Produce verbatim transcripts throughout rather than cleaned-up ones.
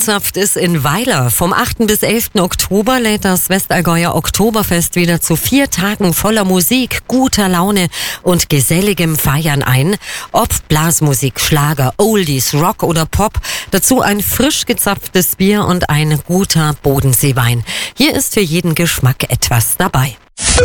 Wirtschaft ist in Weiler. Vom achten bis elften Oktober lädt das Westallgäuer Oktoberfest wieder zu vier Tagen voller Musik, guter Laune und geselligem Feiern ein. Ob Blasmusik, Schlager, Oldies, Rock oder Pop, dazu ein frisch gezapftes Bier und ein guter Bodenseewein. Hier ist für jeden Geschmack etwas dabei.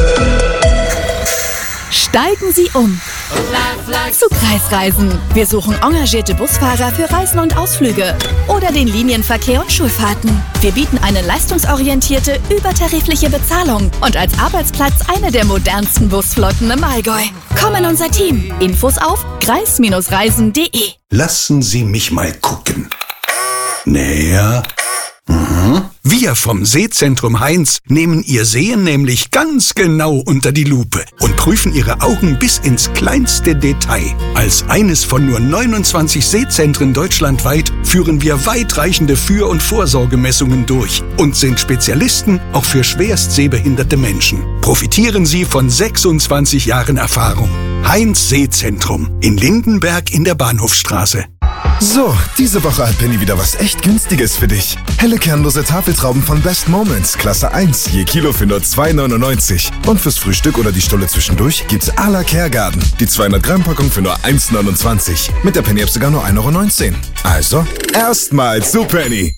Steigen Sie um zu Kreisreisen. Wir suchen engagierte Busfahrer für Reisen und Ausflüge oder den Linienverkehr und Schulfahrten. Wir bieten eine leistungsorientierte, übertarifliche Bezahlung und als Arbeitsplatz eine der modernsten Busflotten im Allgäu. Komm in unser Team. Infos auf kreis reisen punkt de. Lassen Sie mich mal gucken. Näher. Mhm. Wir vom Sehzentrum Heinz nehmen Ihr Sehen nämlich ganz genau unter die Lupe und prüfen Ihre Augen bis ins kleinste Detail. Als eines von nur neunundzwanzig Sehzentren deutschlandweit führen wir weitreichende Für- und Vorsorgemessungen durch und sind Spezialisten auch für schwerst sehbehinderte Menschen. Profitieren Sie von sechsundzwanzig Jahren Erfahrung. Heinz Sehzentrum in Lindenberg in der Bahnhofstraße. So, diese Woche hat Penny wieder was echt Günstiges für dich. Helle kernlose Tafeltrauben von Best Moments, Klasse eins, je Kilo für nur zwei neunundneunzig. Und fürs Frühstück oder die Stulle zwischendurch gibt's à la Kergarten. Die zweihundert Gramm Packung für nur eins neunundzwanzig. Mit der Penny-App sogar nur ein Euro neunzehn. Also, erstmal zu Penny.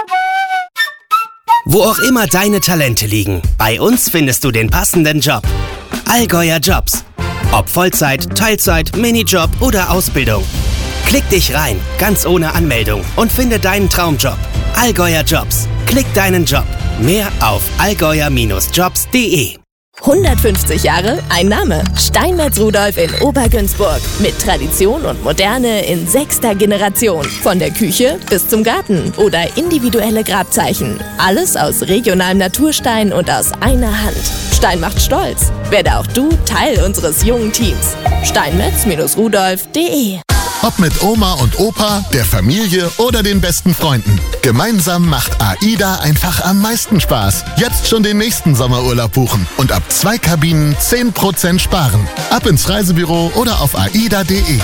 Wo auch immer deine Talente liegen, bei uns findest du den passenden Job. Allgäuer Jobs. Ob Vollzeit, Teilzeit, Minijob oder Ausbildung. Klick dich rein, ganz ohne Anmeldung und finde deinen Traumjob. Allgäuer Jobs. Klick deinen Job. Mehr auf allgäuer Jobs punkt de. hundertfünfzig Jahre, ein Name. Steinmetz Rudolf in Obergünzburg. Mit Tradition und Moderne in sechster Generation. Von der Küche bis zum Garten oder individuelle Grabzeichen. Alles aus regionalem Naturstein und aus einer Hand. Stein macht stolz. Werde auch du Teil unseres jungen Teams. steinmetz Rudolf punkt de. Ob mit Oma und Opa, der Familie oder den besten Freunden. Gemeinsam macht AIDA einfach am meisten Spaß. Jetzt schon den nächsten Sommerurlaub buchen und ab zwei Kabinen zehn Prozent sparen. Ab ins Reisebüro oder auf aida punkt de.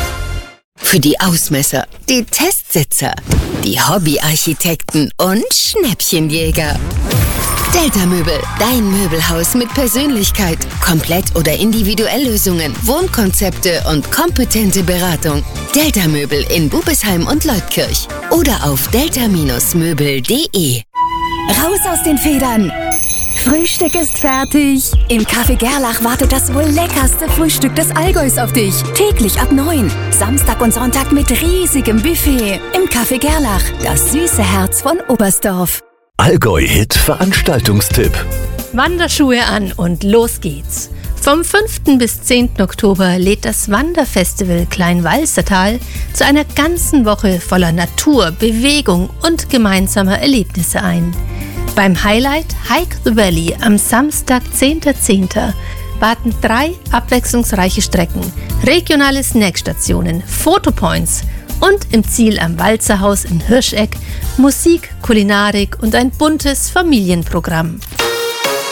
Für die Ausmesser, die Testsitzer, die Hobbyarchitekten und Schnäppchenjäger. Delta Möbel, dein Möbelhaus mit Persönlichkeit. Komplett- oder Individuell-Lösungen, Wohnkonzepte und kompetente Beratung. Delta Möbel in Bubesheim und Leutkirch oder auf delta Möbel punkt de. Raus aus den Federn! Frühstück ist fertig. Im Café Gerlach wartet das wohl leckerste Frühstück des Allgäus auf dich. Täglich ab neun. Samstag und Sonntag mit riesigem Buffet. Im Café Gerlach, das süße Herz von Oberstdorf. Allgäu-Hit Veranstaltungstipp. Wanderschuhe an und los geht's. Vom fünften bis zehnten Oktober lädt das Wanderfestival Kleinwalsertal zu einer ganzen Woche voller Natur, Bewegung und gemeinsamer Erlebnisse ein. Beim Highlight Hike the Valley am Samstag, zehnten zehnten warten drei abwechslungsreiche Strecken, regionale Snackstationen, Fotopoints und im Ziel am Walzerhaus in Hirscheck Musik, Kulinarik und ein buntes Familienprogramm.